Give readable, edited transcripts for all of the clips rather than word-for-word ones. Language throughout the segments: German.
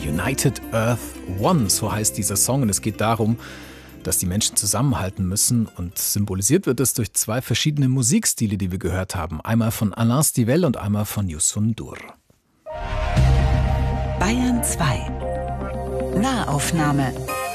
United Earth One, so heißt dieser Song. Und es geht darum, dass die Menschen zusammenhalten müssen. Und symbolisiert wird es durch zwei verschiedene Musikstile, die wir gehört haben. Einmal von Alain Stivell und einmal von Youssou N'Dour. Bayern 2 Nahaufnahme.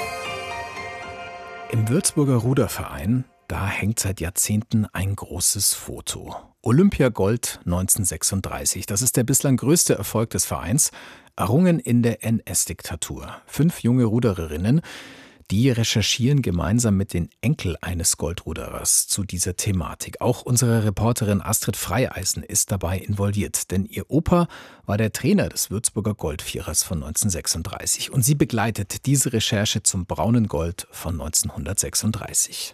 Im Würzburger Ruderverein, da hängt seit Jahrzehnten ein großes Foto. Olympiagold 1936. Das ist der bislang größte Erfolg des Vereins, errungen in der NS-Diktatur. 5 junge Rudererinnen, die recherchieren gemeinsam mit den Enkel eines Goldruderers zu dieser Thematik. Auch unsere Reporterin Astrid Freieisen ist dabei involviert, denn ihr Opa war der Trainer des Würzburger Goldvierers von 1936 und sie begleitet diese Recherche zum braunen Gold von 1936.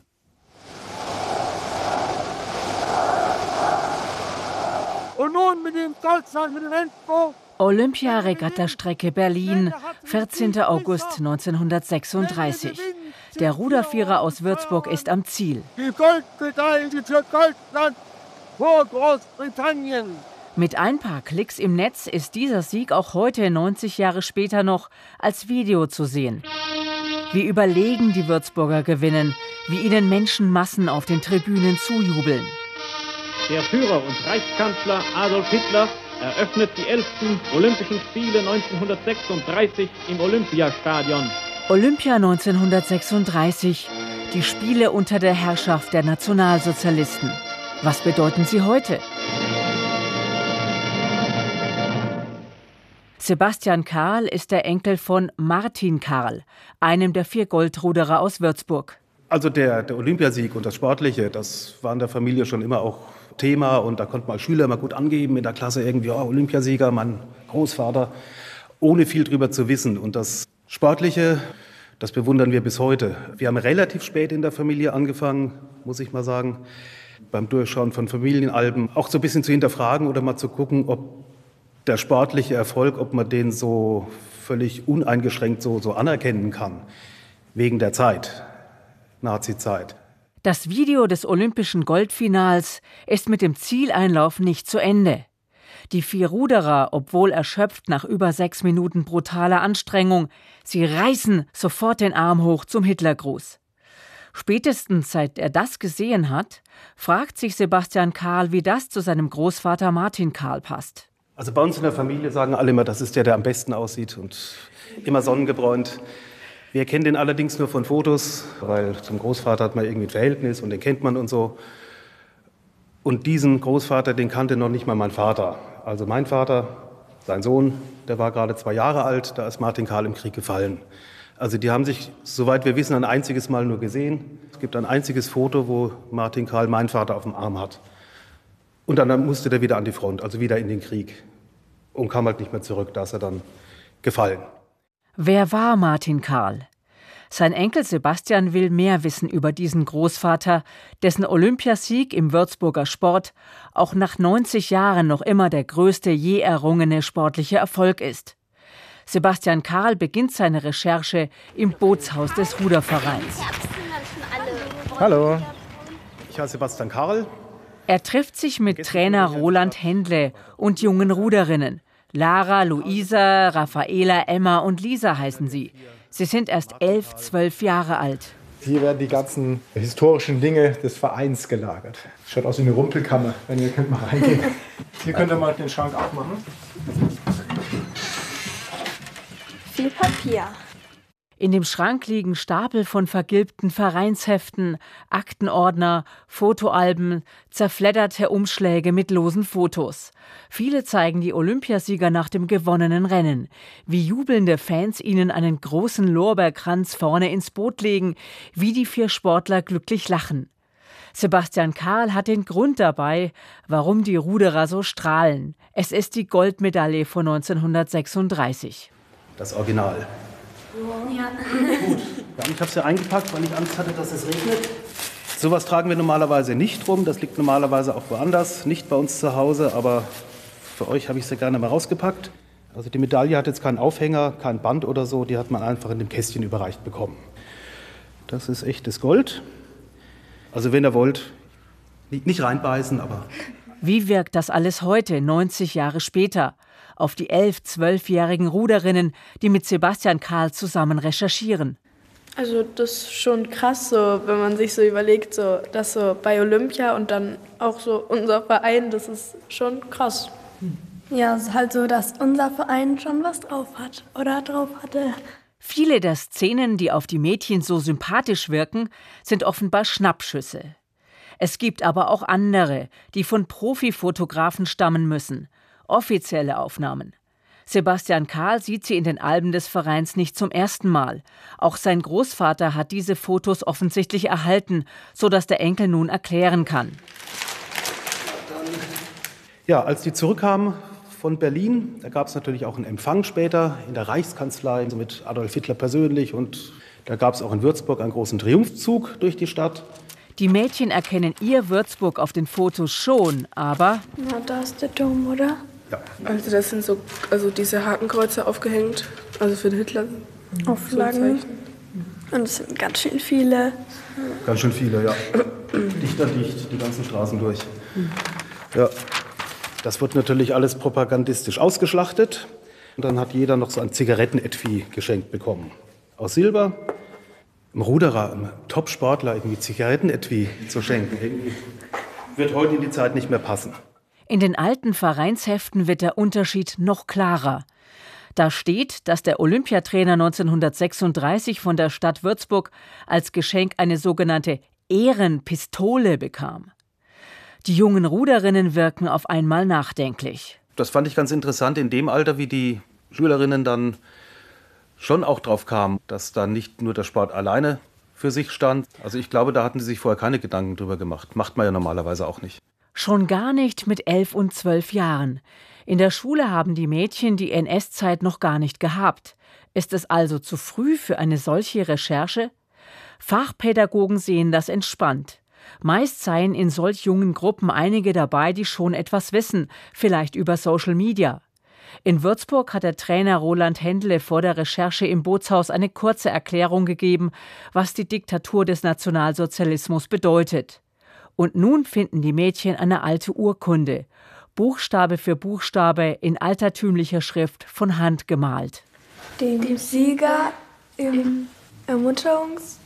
Und nun mit dem Stolzland mit dem Endspruch. Olympia-Regatta-Strecke Berlin, 14. August 1936. Der Rudervierer aus Würzburg ist am Ziel. Die Goldmedaille für Deutschland vor Großbritannien. Mit ein paar Klicks im Netz ist dieser Sieg auch heute, 90 Jahre später noch, als Video zu sehen. Wie überlegen die Würzburger gewinnen, wie ihnen Menschenmassen auf den Tribünen zujubeln. Der Führer und Reichskanzler Adolf Hitler eröffnet die 11. Olympischen Spiele 1936 im Olympiastadion. Olympia 1936, die Spiele unter der Herrschaft der Nationalsozialisten. Was bedeuten sie heute? Sebastian Karl ist der Enkel von Martin Karl, einem der 4 Goldruderer aus Würzburg. Also der Olympiasieg und das Sportliche, das war in der Familie schon immer auch Thema und da konnte man als Schüler mal gut angeben in der Klasse irgendwie, oh, Olympiasieger, mein Großvater, ohne viel drüber zu wissen. Und das Sportliche, das bewundern wir bis heute. Wir haben relativ spät in der Familie angefangen, muss ich mal sagen, beim Durchschauen von Familienalben auch so ein bisschen zu hinterfragen oder mal zu gucken, ob der sportliche Erfolg, ob man den so völlig uneingeschränkt so anerkennen kann, wegen der Zeit, Nazi-Zeit. Das Video des olympischen Goldfinals ist mit dem Zieleinlauf nicht zu Ende. Die 4 Ruderer, obwohl erschöpft nach über 6 Minuten brutaler Anstrengung, sie reißen sofort den Arm hoch zum Hitlergruß. Spätestens seit er das gesehen hat, fragt sich Sebastian Karl, wie das zu seinem Großvater Martin Karl passt. Also bei uns in der Familie sagen alle immer, das ist der am besten aussieht und immer sonnengebräunt. Wir kennen den allerdings nur von Fotos, weil zum Großvater hat man irgendwie ein Verhältnis und den kennt man und so. Und diesen Großvater, den kannte noch nicht mal mein Vater. Also mein Vater, sein Sohn, der war gerade 2 Jahre alt, da ist Martin Karl im Krieg gefallen. Also die haben sich, soweit wir wissen, ein einziges Mal nur gesehen. Es gibt ein einziges Foto, wo Martin Karl meinen Vater auf dem Arm hat. Und dann musste der wieder an die Front, also wieder in den Krieg. Und kam halt nicht mehr zurück, da ist er dann gefallen. Wer war Martin Karl? Sein Enkel Sebastian will mehr wissen über diesen Großvater, dessen Olympiasieg im Würzburger Sport auch nach 90 Jahren noch immer der größte je errungene sportliche Erfolg ist. Sebastian Karl beginnt seine Recherche im Bootshaus des Rudervereins. Hallo, ich heiße Sebastian Karl. Er trifft sich mit Trainer Roland Händle und jungen Ruderinnen. Lara, Luisa, Raffaela, Emma und Lisa heißen sie. Sie sind erst 11, 12 Jahre alt. Hier werden die ganzen historischen Dinge des Vereins gelagert. Schaut aus wie eine Rumpelkammer, wenn ihr könnt mal reingehen. Hier könnt ihr mal den Schrank aufmachen. Viel Papier. In dem Schrank liegen Stapel von vergilbten Vereinsheften, Aktenordner, Fotoalben, zerfledderte Umschläge mit losen Fotos. Viele zeigen die Olympiasieger nach dem gewonnenen Rennen. Wie jubelnde Fans ihnen einen großen Lorbeerkranz vorne ins Boot legen, wie die 4 Sportler glücklich lachen. Sebastian Karl hat den Grund dabei, warum die Ruderer so strahlen. Es ist die Goldmedaille von 1936. Das Original. Ja. Gut, ich habe es ja eingepackt, weil ich Angst hatte, dass es regnet. Sowas tragen wir normalerweise nicht rum, das liegt normalerweise auch woanders, nicht bei uns zu Hause, aber für euch habe ich sie gerne mal rausgepackt. Also die Medaille hat jetzt keinen Aufhänger, kein Band oder so, die hat man einfach in dem Kästchen überreicht bekommen. Das ist echtes Gold. Also wenn ihr wollt, nicht reinbeißen, aber... Wie wirkt das alles heute, 90 Jahre später? auf die 11-, 12-jährigen Ruderinnen, die mit Sebastian Karl zusammen recherchieren. Also das ist schon krass, so, wenn man sich so überlegt, so, dass so bei Olympia und dann auch so unser Verein, das ist schon krass. Ja, es ist halt so, dass unser Verein schon was drauf hat oder drauf hatte. Viele der Szenen, die auf die Mädchen so sympathisch wirken, sind offenbar Schnappschüsse. Es gibt aber auch andere, die von Profifotografen stammen müssen. Offizielle Aufnahmen. Sebastian Karl sieht sie in den Alben des Vereins nicht zum ersten Mal. Auch sein Großvater hat diese Fotos offensichtlich erhalten, sodass der Enkel nun erklären kann. Ja, als die zurückkamen von Berlin, da gab es natürlich auch einen Empfang später in der Reichskanzlei mit Adolf Hitler persönlich. Und da gab es auch in Würzburg einen großen Triumphzug durch die Stadt. Die Mädchen erkennen ihr Würzburg auf den Fotos schon, aber... Na, da ist der Dom, oder? Ja. Also das sind so, also diese Hakenkreuze aufgehängt, also für den Hitler. Auflagen. Und es sind ganz schön viele. Ganz schön viele, ja. Dicht an dicht, die ganzen Straßen durch. Ja. Das wird natürlich alles propagandistisch ausgeschlachtet. Und dann hat jeder noch so ein Zigarettenetui geschenkt bekommen. Aus Silber. Einem Ruderer, einem Top-Sportler irgendwie Zigarettenetui zu schenken. Irgendwie wird heute in die Zeit nicht mehr passen. In den alten Vereinsheften wird der Unterschied noch klarer. Da steht, dass der Olympiatrainer 1936 von der Stadt Würzburg als Geschenk eine sogenannte Ehrenpistole bekam. Die jungen Ruderinnen wirken auf einmal nachdenklich. Das fand ich ganz interessant in dem Alter, wie die Schülerinnen dann schon auch drauf kamen, dass da nicht nur der Sport alleine für sich stand. Also ich glaube, da hatten sie sich vorher keine Gedanken drüber gemacht. Macht man ja normalerweise auch nicht. Schon gar nicht mit 11 und 12 Jahren. In der Schule haben die Mädchen die NS-Zeit noch gar nicht gehabt. Ist es also zu früh für eine solche Recherche? Fachpädagogen sehen das entspannt. Meist seien in solch jungen Gruppen einige dabei, die schon etwas wissen, vielleicht über Social Media. In Würzburg hat der Trainer Roland Händle vor der Recherche im Bootshaus eine kurze Erklärung gegeben, was die Diktatur des Nationalsozialismus bedeutet. Und nun finden die Mädchen eine alte Urkunde, Buchstabe für Buchstabe in altertümlicher Schrift von Hand gemalt. Dem Sieger im Ermunterungs...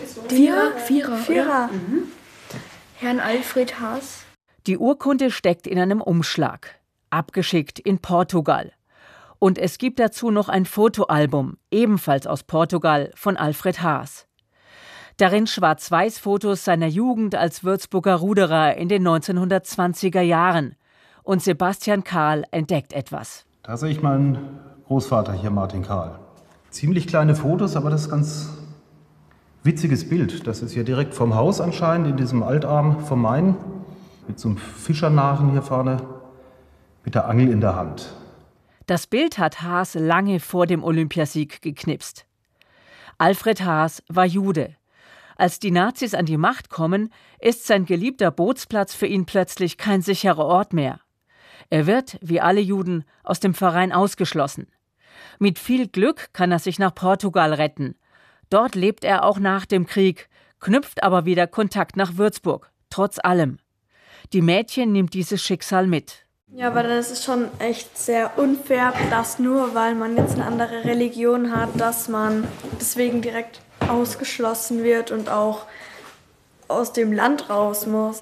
Vierer. Herrn Alfred Haas. Die Urkunde steckt in einem Umschlag, abgeschickt in Portugal. Und es gibt dazu noch ein Fotoalbum, ebenfalls aus Portugal, von Alfred Haas. Darin Schwarz-Weiß-Fotos seiner Jugend als Würzburger Ruderer in den 1920er Jahren. Und Sebastian Karl entdeckt etwas. Da sehe ich meinen Großvater hier, Martin Karl. Ziemlich kleine Fotos, aber das ist ein ganz witziges Bild. Das ist hier direkt vom Haus anscheinend, in diesem Altarm vom Main. Mit so einem Fischernachen hier vorne, mit der Angel in der Hand. Das Bild hat Haas lange vor dem Olympiasieg geknipst. Alfred Haas war Jude. Als die Nazis an die Macht kommen, ist sein geliebter Bootsplatz für ihn plötzlich kein sicherer Ort mehr. Er wird, wie alle Juden, aus dem Verein ausgeschlossen. Mit viel Glück kann er sich nach Portugal retten. Dort lebt er auch nach dem Krieg, knüpft aber wieder Kontakt nach Würzburg, trotz allem. Die Mädchen nimmt dieses Schicksal mit. Ja, aber das ist schon echt sehr unfair, dass nur weil man jetzt eine andere Religion hat, dass man deswegen direkt ausgeschlossen wird und auch aus dem Land raus muss.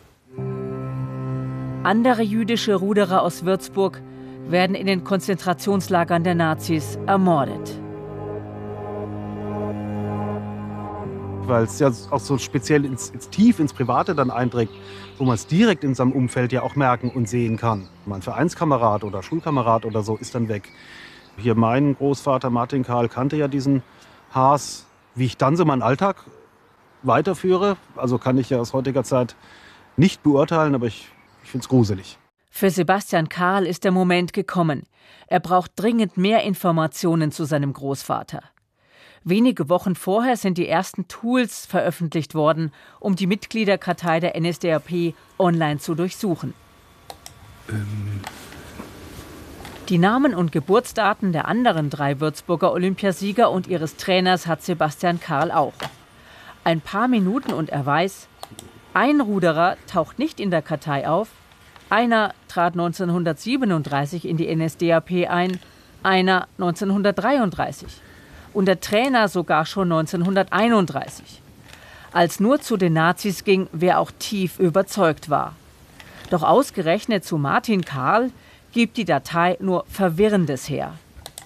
Andere jüdische Ruderer aus Würzburg werden in den Konzentrationslagern der Nazis ermordet. Weil es ja auch so speziell tief ins Private dann einträgt, wo man es direkt in seinem Umfeld ja auch merken und sehen kann. Mein Vereinskamerad oder Schulkamerad oder so ist dann weg. Hier mein Großvater Martin Karl kannte ja diesen Haas. Wie ich dann so meinen Alltag weiterführe, also kann ich ja aus heutiger Zeit nicht beurteilen, aber ich finde es gruselig. Für Sebastian Karl ist der Moment gekommen. Er braucht dringend mehr Informationen zu seinem Großvater. Wenige Wochen vorher sind die ersten Tools veröffentlicht worden, um die Mitgliederkartei der NSDAP online zu durchsuchen. Die Namen und Geburtsdaten der anderen 3 Würzburger Olympiasieger und ihres Trainers hat Sebastian Karl auch. Ein paar Minuten und er weiß, ein Ruderer taucht nicht in der Kartei auf, Einer trat 1937 in die NSDAP ein, einer 1933 und der Trainer sogar schon 1931. Als nur zu den Nazis ging, wer auch tief überzeugt war. Doch ausgerechnet zu Martin Karl gibt die Datei nur Verwirrendes her.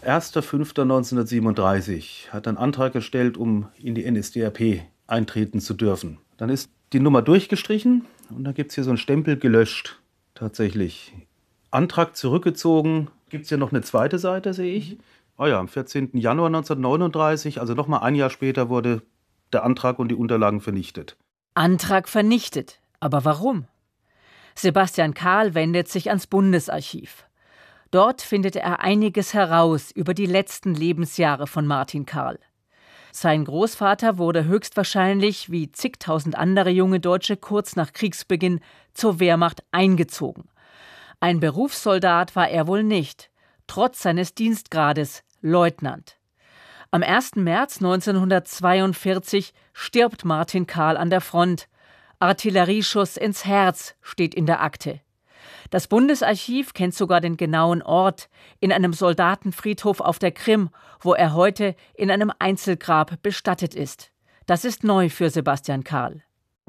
1.5.1937 hat einen Antrag gestellt, um in die NSDAP eintreten zu dürfen. Dann ist die Nummer durchgestrichen und dann gibt es hier so einen Stempel gelöscht. Tatsächlich. Antrag zurückgezogen. Gibt es hier noch eine zweite Seite, sehe ich. Am 14. Januar 1939, also nochmal ein Jahr später, wurde der Antrag und die Unterlagen vernichtet. Antrag vernichtet. Aber warum? Sebastian Karl wendet sich ans Bundesarchiv. Dort findet er einiges heraus über die letzten Lebensjahre von Martin Karl. Sein Großvater wurde höchstwahrscheinlich, wie zigtausend andere junge Deutsche, kurz nach Kriegsbeginn zur Wehrmacht eingezogen. Ein Berufssoldat war er wohl nicht, trotz seines Dienstgrades Leutnant. Am 1. März 1942 stirbt Martin Karl an der Front. Artillerieschuss ins Herz steht in der Akte. Das Bundesarchiv kennt sogar den genauen Ort, in einem Soldatenfriedhof auf der Krim, wo er heute in einem Einzelgrab bestattet ist. Das ist neu für Sebastian Karl.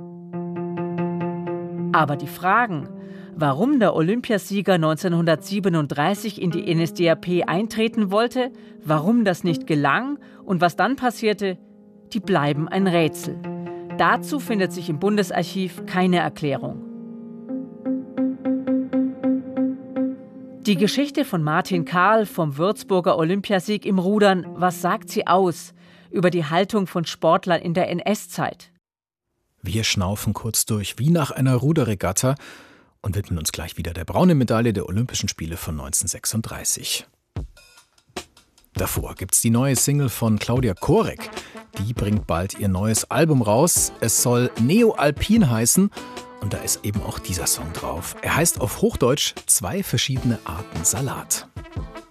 Aber die Fragen, warum der Olympiasieger 1937 in die NSDAP eintreten wollte, warum das nicht gelang und was dann passierte, die bleiben ein Rätsel. Dazu findet sich im Bundesarchiv keine Erklärung. Die Geschichte von Martin Karl vom Würzburger Olympiasieg im Rudern, was sagt sie aus über die Haltung von Sportlern in der NS-Zeit? Wir schnaufen kurz durch, wie nach einer Ruderregatta, und widmen uns gleich wieder der braunen Medaille der Olympischen Spiele von 1936. Davor gibt's die neue Single von Claudia Korek. Die bringt bald ihr neues Album raus. Es soll Neo-Alpin heißen. Und da ist eben auch dieser Song drauf. Er heißt auf Hochdeutsch 2 verschiedene Arten Salat.